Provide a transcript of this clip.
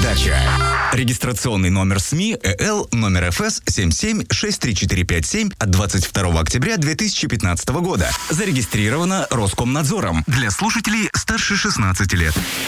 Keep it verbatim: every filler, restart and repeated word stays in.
передача. Регистрационный номер СМИ ЭЛ номер эф эс семь семь шесть три четыре пять семь от двадцать второго октября две тысячи пятнадцатого года. Зарегистрировано Роскомнадзором для слушателей старше шестнадцати лет.